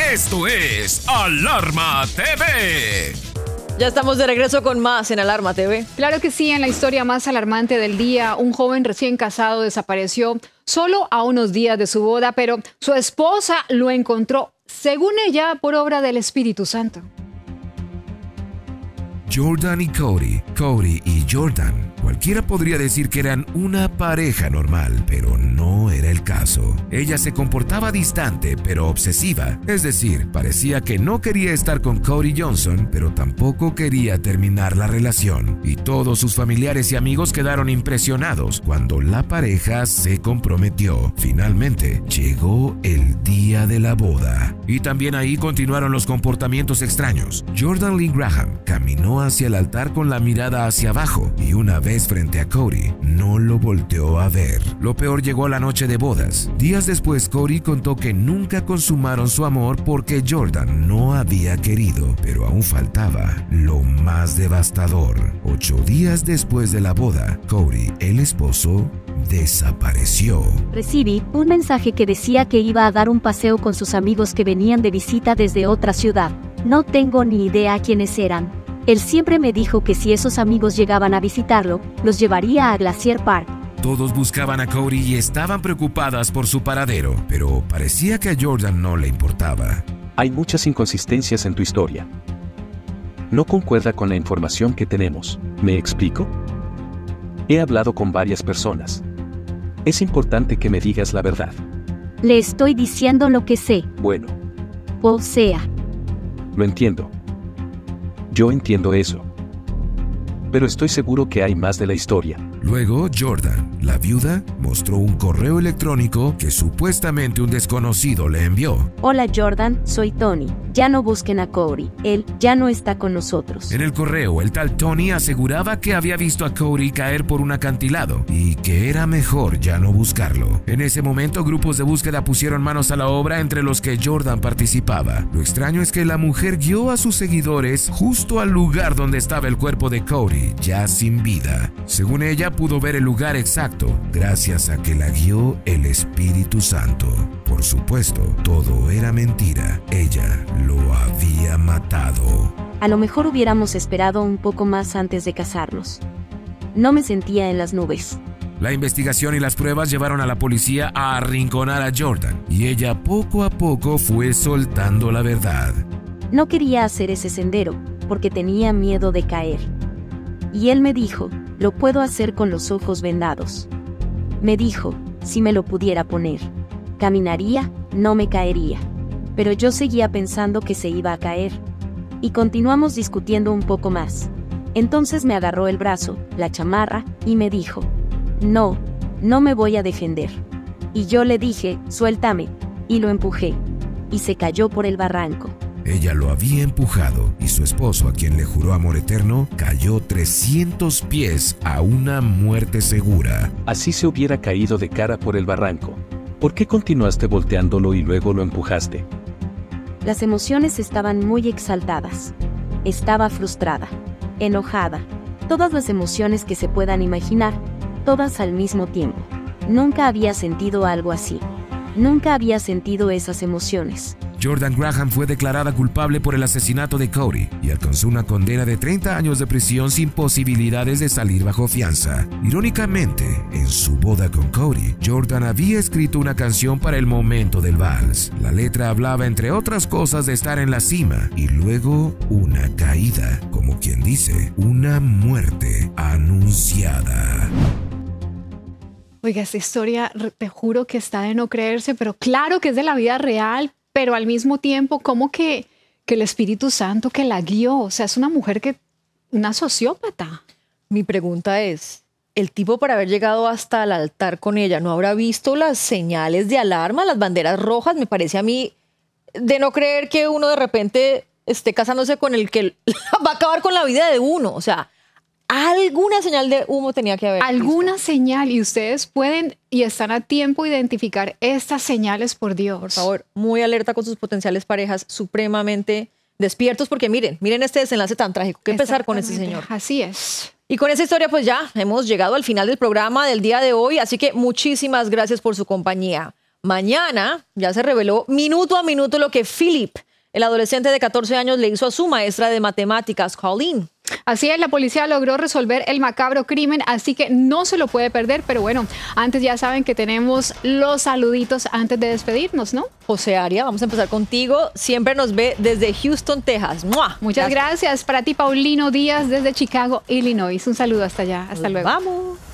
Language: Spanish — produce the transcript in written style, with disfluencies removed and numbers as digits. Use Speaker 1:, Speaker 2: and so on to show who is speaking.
Speaker 1: Esto es Alarma TV.
Speaker 2: Ya estamos de regreso con más en Alarma TV.
Speaker 3: Claro que sí, en la historia más alarmante del día, un joven recién casado desapareció solo a unos días de su boda, pero su esposa lo encontró, según ella, por obra del Espíritu Santo.
Speaker 1: Jordan y Cody, Cody y Jordan. Cualquiera podría decir que eran una pareja normal, pero no era el caso. Ella se comportaba distante, pero obsesiva. Es decir, parecía que no quería estar con Cody Johnson, pero tampoco quería terminar la relación. Y todos sus familiares y amigos quedaron impresionados cuando la pareja se comprometió. Finalmente, llegó el día de la boda. Y también ahí continuaron los comportamientos extraños. Jordan Lee Graham caminó hacia el altar con la mirada hacia abajo y una vez frente a Cody, no lo volteó a ver. Lo peor llegó la noche de bodas. Días después, Cody contó que nunca consumaron su amor porque Jordan no había querido, pero aún faltaba lo más devastador. 8 días después de la boda, Cody, el esposo, desapareció.
Speaker 4: Recibí un mensaje que decía que iba a dar un paseo con sus amigos que venían de visita desde otra ciudad. No tengo ni idea quiénes eran. Él siempre me dijo que si esos amigos llegaban a visitarlo, los llevaría a Glacier Park.
Speaker 1: Todos buscaban a Cody y estaban preocupadas por su paradero, pero parecía que a Jordan no le importaba.
Speaker 5: Hay muchas inconsistencias en tu historia. No concuerda con la información que tenemos. ¿Me explico? He hablado con varias personas. Es importante que me digas la verdad.
Speaker 4: Le estoy diciendo lo que sé.
Speaker 5: Bueno.
Speaker 4: O sea.
Speaker 5: Lo entiendo. Yo entiendo eso. Pero estoy seguro que hay más de la historia.
Speaker 1: Luego, Jordan, la viuda, mostró un correo electrónico que supuestamente un desconocido le envió.
Speaker 4: Hola Jordan, soy Tony. Ya no busquen a Cody. Él ya no está con nosotros.
Speaker 1: En el correo, el tal Tony aseguraba que había visto a Cody caer por un acantilado y que era mejor ya no buscarlo. En ese momento, grupos de búsqueda pusieron manos a la obra entre los que Jordan participaba. Lo extraño es que la mujer guió a sus seguidores justo al lugar donde estaba el cuerpo de Cody, ya sin vida. Según ella, pudo ver el lugar exacto gracias a que la guió el Espíritu Santo. Por supuesto, todo era mentira. Ella lo había matado.
Speaker 4: A lo mejor hubiéramos esperado un poco más antes de casarnos. No me sentía en las nubes.
Speaker 1: La investigación y las pruebas llevaron a la policía a arrinconar a Jordan, y ella poco a poco fue soltando la verdad.
Speaker 4: No quería hacer ese sendero, porque tenía miedo de caer. Y él me dijo, lo puedo hacer con los ojos vendados. Me dijo, si me lo pudiera poner. Caminaría, no me caería. Pero yo seguía pensando que se iba a caer. Y continuamos discutiendo un poco más. Entonces me agarró el brazo, la chamarra, y me dijo, no me voy a defender. Y yo le dije, suéltame, y lo empujé. Y se cayó por el barranco.
Speaker 1: Ella lo había empujado y su esposo, a quien le juró amor eterno, cayó 300 pies a una muerte segura.
Speaker 5: Así se hubiera caído de cara por el barranco. ¿Por qué continuaste volteándolo y luego lo empujaste?
Speaker 4: Las emociones estaban muy exaltadas. Estaba frustrada, enojada, todas las emociones que se puedan imaginar, todas al mismo tiempo. Nunca había sentido algo así. Nunca había sentido esas emociones.
Speaker 1: Jordan Graham fue declarada culpable por el asesinato de Cody y alcanzó una condena de 30 años de prisión sin posibilidades de salir bajo fianza. Irónicamente, en su boda con Cody, Jordan había escrito una canción para el momento del vals. La letra hablaba, entre otras cosas, de estar en la cima y luego una caída, como quien dice, una muerte anunciada.
Speaker 3: Oiga, esta historia, te juro que está de no creerse, pero claro que es de la vida real, pero al mismo tiempo, como que el Espíritu Santo que la guió, o sea, es una mujer una sociópata.
Speaker 2: Mi pregunta es, ¿el tipo, para haber llegado hasta el altar con ella, no habrá visto las señales de alarma, las banderas rojas? Me parece a mí de no creer que uno de repente esté casándose con el que va a acabar con la vida de uno. O sea, alguna señal de humo tenía que haber.
Speaker 3: Alguna señal, y ustedes pueden y están a tiempo de identificar estas señales, por Dios.
Speaker 2: Por favor, muy alerta con sus potenciales parejas, supremamente despiertos, porque miren este desenlace tan trágico. ¿Qué empezar con ese señor?
Speaker 3: Así es.
Speaker 2: Y con esa historia, pues ya hemos llegado al final del programa del día de hoy, así que muchísimas gracias por su compañía. Mañana ya se reveló minuto a minuto lo que Philip, el adolescente de 14 años, le hizo a su maestra de matemáticas, Colleen.
Speaker 3: Así es, la policía logró resolver el macabro crimen, así que no se lo puede perder. Pero bueno, antes ya saben que tenemos los saluditos antes de despedirnos, ¿no?
Speaker 2: José Aria, vamos a empezar contigo. Siempre nos ve desde Houston, Texas. ¡Mua!
Speaker 3: Muchas gracias. Para ti, Paulino Díaz, desde Chicago, Illinois. Un saludo hasta allá. Hasta luego.
Speaker 2: Vamos.